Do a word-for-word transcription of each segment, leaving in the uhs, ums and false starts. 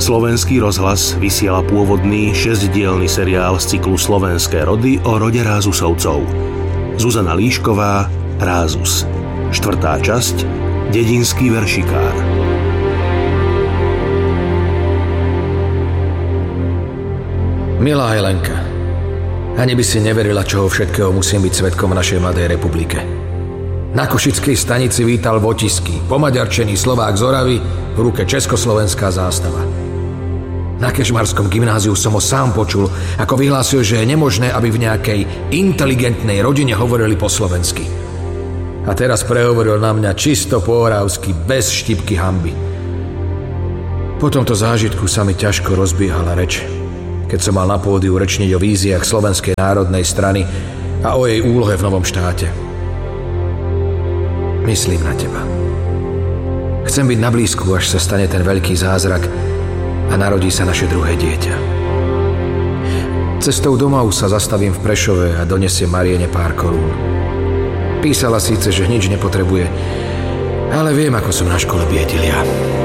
Slovenský rozhlas vysiela pôvodný šesťdielny seriál z cyklu Slovenské rody o rode Rázusovcov. Zuzana Líšková, Rázus. Štvrtá časť, Dedinský veršikár. Milá Helenka, ani by si neverila, čoho všetkého musím byť svedkom v našej mladej republike. Na Košickej stanici vítal Votisky, pomaďarčený Slovák z Oravy, v ruke československá zástava. Na Kežmarskom gymnáziu som ho sám počul, ako vyhlásil, že je nemožné, aby v nejakej inteligentnej rodine hovorili po slovensky. A teraz prehovoril na mňa čisto po orávsky, bez štipky hanby. Po tomto zážitku sa mi ťažko rozbiehala reč, keď som mal na pódiu rečniť o víziách Slovenskej národnej strany a o jej úlohe v novom štáte. Myslím na teba. Chcem byť na blízku, až sa stane ten veľký zázrak a narodí sa naše druhé dieťa. Cestou domov sa zastavím v Prešove a donesiem Mariene pár korún. Písala síce, že nič nepotrebuje, ale viem, ako som na škole biedil ja.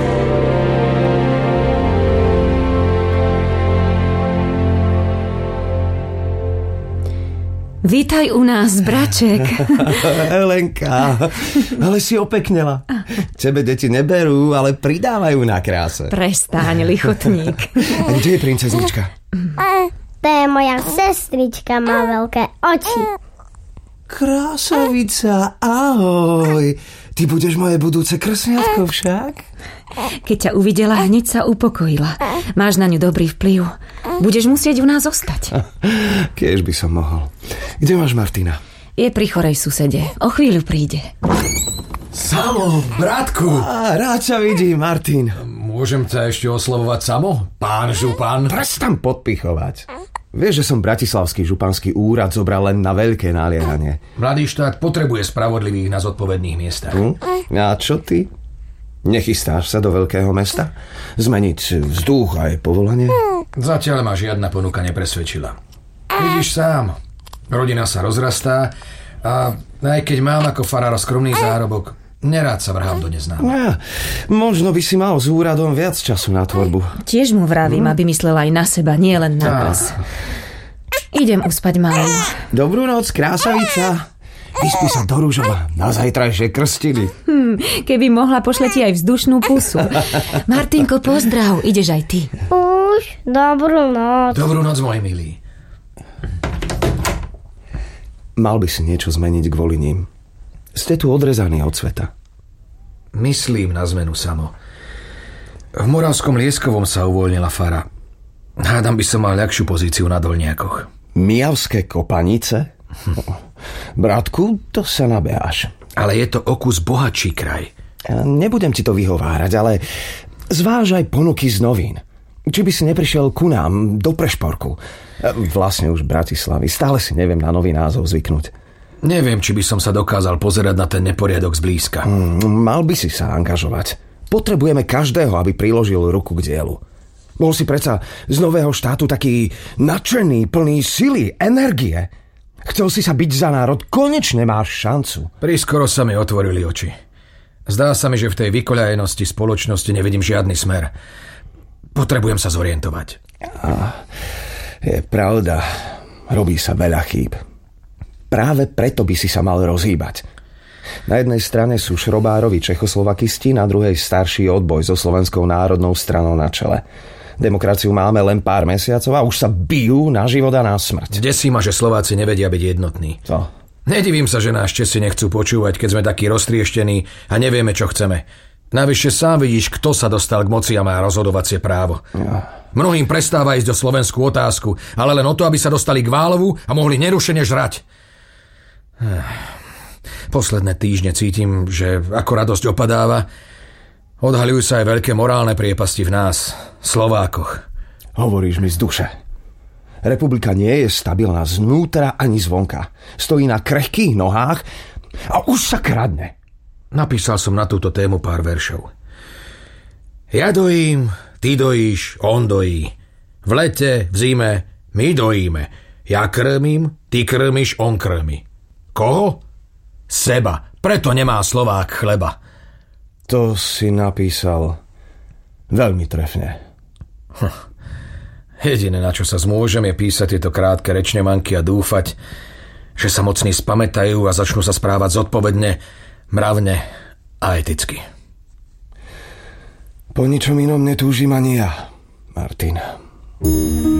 Vítaj u nás, braček. Helenka, ale si opeknela. Tebe deti neberú, ale pridávajú na kráse. Prestaň, lichotník. A kde je princeznička? To je moja sestrička, má veľké oči. Krásavica, ahoj. Ty budeš moje budúce krsňatko však? Keď ťa uvidela, hneď sa upokojila. Máš na ňu dobrý vplyv. Budeš musieť u nás zostať. Kiež by som mohol. Kde máš Martina? Je pri chorej susede. O chvíľu príde. Samo, bratku! Á, rád ťa vidím, Martin. Môžem ťa ešte oslovovať Samo? Pán župan? Prestan podpichovať. Vieš, že som bratislavský županský úrad zobral len na veľké naliehanie. Mladý štát potrebuje spravodlivých na zodpovedných miestach. Hm? A čo ty? Nechystáš sa do veľkého mesta? Zmeniť vzduch a aj povolanie? Zatiaľ ma žiadna ponuka nepresvedčila. Vidíš sám, rodina sa rozrastá a aj keď mám ako farár skromný zárobok, nerád sa vrhám do neznáma. Ja, možno by si mal s úradom viac času na tvorbu. Tiež mu vravím, aby myslel aj na seba, nie len na vás. Idem uspať malú. Dobrú noc, krásavica. Vyspí sa do rúžova na zajtrajšie krstiny. Hm, keby mohla, pošle ti aj vzdušnú pusu. Martinko, pozdrav, ideš aj ty. Už, dobrú noc. Dobrú noc, môj milý. Mal by si niečo zmeniť kvôli ním. Ste tu odrezaní od sveta. Myslím na zmenu, Samo. V Moravskom Lieskovom sa uvoľnila fara. Hádam by som mal ľahšiu pozíciu na Dolniakoch. Mijavské kopanice? Bratku, to sa nabeháš. Ale je to o kus bohatší kraj. Nebudem ti to vyhovárať, ale zvážaj ponuky z novín. Či by si neprišiel ku nám do Prešporku. Vlastne už Bratislavy. Stále si neviem na nový názov zvyknúť. Neviem, či by som sa dokázal pozerať na ten neporiadok zblízka. Mm, mal by si sa angažovať. Potrebujeme každého, aby priložil ruku k dielu. Bol si predsa z nového štátu taký nadšený, plný sily, energie. Chcel si sa byť za národ, konečne máš šancu. Prískoro sa mi otvorili oči. Zdá sa mi, že v tej vykoľajenosti spoločnosti nevidím žiadny smer. Potrebujem sa zorientovať. A je pravda, robí sa veľa chýb. Práve preto by si sa mal rozhýbať. Na jednej strane sú šrobárovi Čechoslovakisti, na druhej starší odboj so Slovenskou národnou stranou na čele. Demokraciu máme len pár mesiacov a už sa bijú na život a na smrť. Desí ma, že Slováci nevedia byť jednotní. Co? Nedivím sa, že nás Česi nechcú počúvať, keď sme takí roztrieštení a nevieme, čo chceme. Navyše sám vidíš, kto sa dostal k moci a má rozhodovacie právo. Ja. Mnohým prestáva ísť o slovenskú otázku, ale len o to, aby sa dostali k Válovu a mohli nerušene žrať. Posledné týždne cítim, že ako radosť opadáva, odhaľujú sa aj veľké morálne priepasti v nás, Slovákoch. Hovoríš mi z duše. Republika nie je stabilná znútra ani zvonka. Stojí na krehkých nohách a už sa kradne. Napísal som na túto tému pár veršov. Ja dojím, ty dojíš, on dojí. V lete, v zime, my dojíme. Ja krmím, ty krmiš, on krmi. Koho? Seba. Preto nemá Slovák chleba. To si napísal veľmi trefne. Hm. Jediné, na čo sa zmôžem, je písať tieto krátke rečnemanky a dúfať, že sa mocní spamätajú a začnú sa správať zodpovedne, mravne a eticky. Po ničom inom netúžim ani ja, Martin.